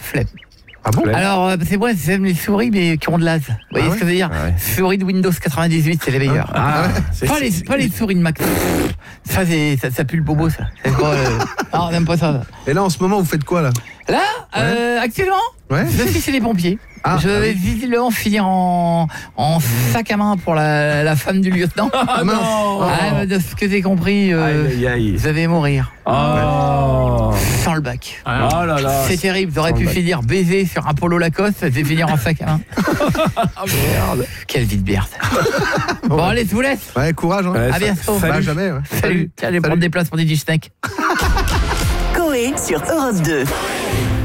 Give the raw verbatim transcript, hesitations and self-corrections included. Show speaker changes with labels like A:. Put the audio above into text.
A: Flemme.
B: Ah bon?
A: Alors, euh, c'est moi, j'aime les souris, mais qui ont de l'as. Vous voyez
B: Ah
A: ce que je veux dire?
C: Ah ouais.
A: Souris de Windows quatre-vingt-dix-huit, c'est les meilleurs.
C: Ah, c'est,
A: Pas les, pas les souris de Mac. Ça, c'est, ça, ça pue le bobo, ça. C'est pas, euh... Non, on n'aime pas ça.
B: Et là, en ce moment, vous faites quoi, là?
A: Là, euh, actuellement,
B: Ouais.
A: je suis chez les pompiers.
B: Ah,
A: je
B: ah
A: vais
B: oui.
A: visiblement finir en, en sac à main pour la, la femme du lieutenant.
B: Ah, mince.
A: Ah, de ce que j'ai compris, euh,
C: Aïe, aïe, aïe.
A: vous allez mourir.
C: Oh.
A: Sans le bac.
C: Oh là là.
A: C'est terrible, j'aurais
C: sans
A: pu
C: le bac.
A: finir baiser sur un polo Lacoste, je vais finir en sac à main.
C: Ah merde.
A: Quelle vie de merde. Bon, allez, je vous laisse.
B: Ouais, courage, hein.
C: Ouais,
A: À
C: ça-
A: bientôt.
B: Bah,
C: Salut.
B: jamais, ouais.
A: Salut. Tiens, je vais prendre des places pour des Disney.
D: Coé sur Europe deux.